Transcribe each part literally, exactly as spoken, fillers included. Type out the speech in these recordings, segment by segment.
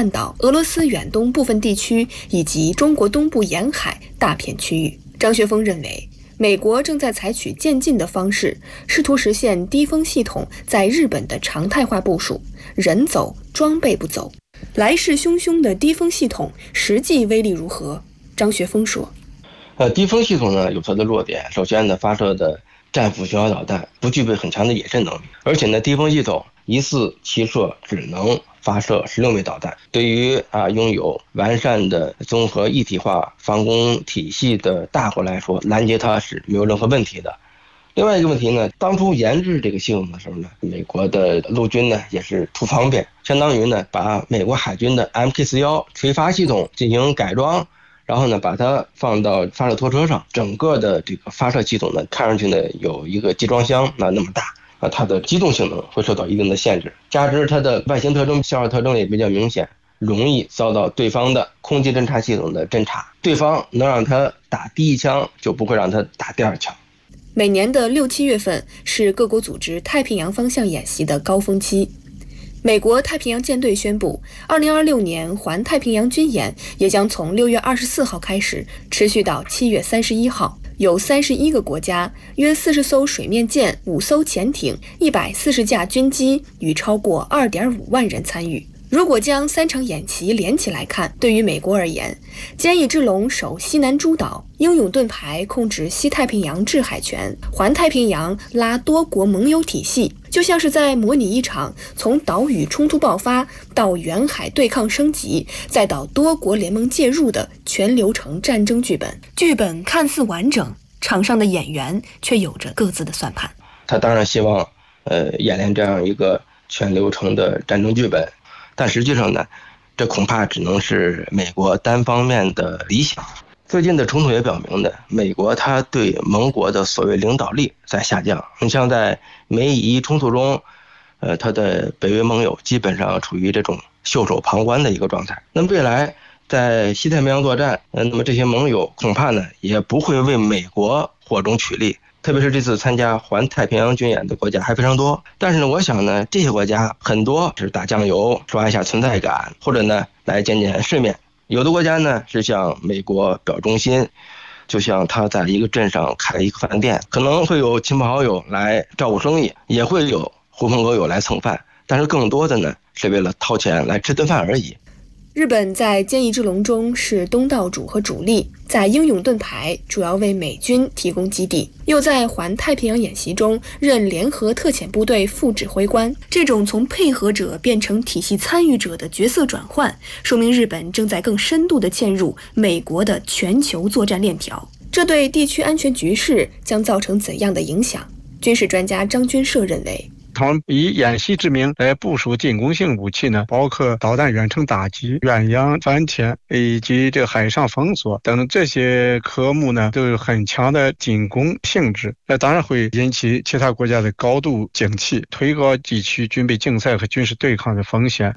半岛、俄罗斯远东部分地区以及中国东部沿海大片区域。张学峰认为，美国正在采取渐进的方式，试图实现低风系统在日本的常态化部署，人走，装备不走。来势汹汹的低风系统实际威力如何？张学峰说， 呃，低风系统呢有它的弱点，首先呢，发射的战斧巡航导弹不具备很强的野阵能力，而且呢，低风系统一次齐射只能发射十六枚导弹，对于啊拥有完善的综合一体化防空体系的大国来说，拦截它是没有任何问题的。另外一个问题呢，当初研制这个系统的时候呢，美国的陆军呢也是图方便，相当于呢把美国海军的 M K 四十一 垂发系统进行改装，然后呢把它放到发射拖车上，整个的这个发射系统呢看上去呢有一个集装箱那那么大啊，它的机动性能会受到一定的限制，加之它的外形特征、消耗特征也比较明显，容易遭到对方的空气侦察系统的侦察，对方能让它打第一枪，就不会让它打第二枪。 每年的六七月份是各国组织太平洋方向演习的高峰期。美国太平洋舰队宣布，二零二六年环太平洋军演也将从六月二十四号开始，持续到七月三十一号。有三十一个国家、约四十艘水面舰、五艘潜艇、一百四十架军机与超过二点五万人参与。如果将三场演习连起来看，对于美国而言，坚毅之龙守西南诸岛，英勇盾牌控制西太平洋制海权，环太平洋拉多国盟友体系，就像是在模拟一场从岛屿冲突爆发到远海对抗升级，再到多国联盟介入的全流程战争剧本。剧本看似完整，场上的演员却有着各自的算盘。 他当然希望，呃，演练这样一个全流程的战争剧本。但实际上呢，这恐怕只能是美国单方面的理想。最近的冲突也表明呢，美国它对盟国的所谓领导力在下降。你像在美以冲突中，呃，它的北约盟友基本上处于这种袖手旁观的一个状态。那么未来在西太平洋作战，呃，那么这些盟友恐怕呢也不会为美国火中取栗。特别是这次参加环太平洋军演的国家还非常多，但是呢，我想呢，这些国家很多是打酱油、刷一下存在感，或者呢来见见世面。有的国家呢是向美国表忠心，就像他在一个镇上开了一个饭店，可能会有亲朋好友来照顾生意，也会有狐朋狗友来蹭饭，但是更多的呢是为了掏钱来吃顿饭而已。 日本在坚毅之龙中是东道主和主力，在英勇盾牌主要为美军提供基地，又在环太平洋演习中任联合特遣部队副指挥官。这种从配合者变成体系参与者的角色转换，说明日本正在更深度地嵌入美国的全球作战链条。这对地区安全局势将造成怎样的影响？军事专家张军社认为， 他们以演习之名来部署进攻性武器呢，包括导弹远程打击、远洋反潜以及这个海上封锁等这些科目呢，都有很强的进攻性质。那当然会引起其他国家的高度警惕，推高地区军备竞赛和军事对抗的风险。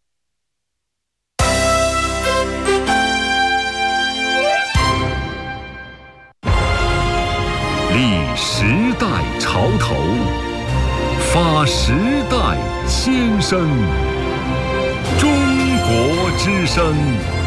历时代潮头，发时代先声，中国之声。